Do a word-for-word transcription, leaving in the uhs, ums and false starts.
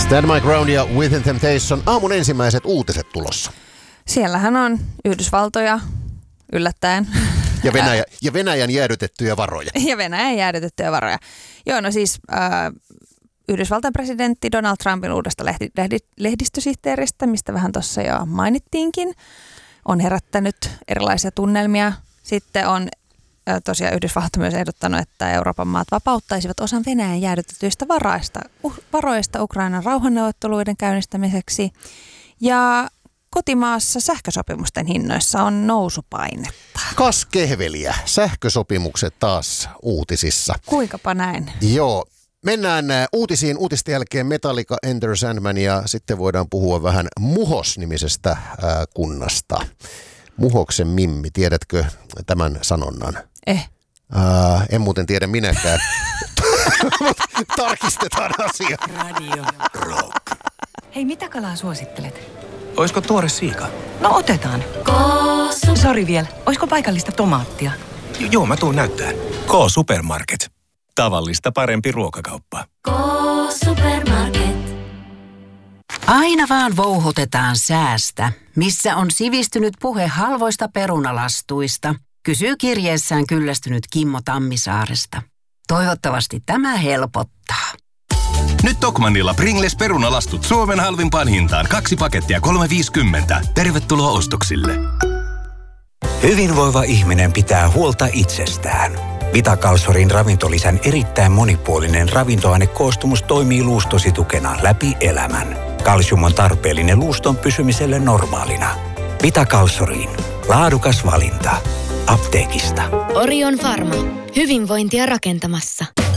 Stand My Ground ja Within Temptation. Aamun ensimmäiset uutiset tulossa. Siellähän on Yhdysvaltoja yllättäen. Ja, Venäjä, ja Venäjän jäädytettyjä varoja. Ja Venäjän jäädytettyjä varoja. Joo, no siis äh, Yhdysvaltain presidentti Donald Trumpin uudesta lehdi, lehdi, lehdistösihteeristä, mistä vähän tuossa jo mainittiinkin, on herättänyt erilaisia tunnelmia. Sitten on äh, tosiaan Yhdysvallat myös ehdottanut, että Euroopan maat vapauttaisivat osan Venäjän jäädytetyistä varoista, uh, varoista Ukrainan rauhanneuvotteluiden käynnistämiseksi. Ja kotimaassa sähkösopimusten hinnoissa on nousupainetta. Kas kehveliä. Sähkösopimukset taas uutisissa. Kuinkapa näin? Joo. Mennään uutisiin. Uutisten jälkeen Metallica, Enter Sandman ja sitten voidaan puhua vähän Muhos-nimisestä ää, kunnasta. Muhoksen Mimmi, tiedätkö tämän sanonnan? Eh. Ää, en muuten tiedä minäkään. Tarkistetaan asia. Radio Rock. Hei, mitä kalaa suosittelet? Oisko tuore siika? No otetaan. Sori vielä, oisko paikallista tomaattia? J- joo, mä tuun näyttää. K-Supermarket. Tavallista parempi ruokakauppa. K-Supermarket. Aina vaan vouhotetaan säästä. Missä on sivistynyt puhe halvoista perunalastuista? Kysyy kirjeessään kyllästynyt Kimmo Tammisaaresta. Toivottavasti tämä helpottaa. Nyt Tokmannilla Pringles perunalastut Suomen halvimpaan hintaan. Kaksi pakettia kolme viisikymmentä. Tervetuloa ostoksille. Hyvinvoiva ihminen pitää huolta itsestään. Vitakalsorin ravintolisän erittäin monipuolinen ravintoainekoostumus toimii luustosi tukena läpi elämän. Kalsium on tarpeellinen luuston pysymiselle normaalina. Vitakalsoriin. Laadukas valinta. Apteekista. Orion Pharma. Hyvinvointia rakentamassa.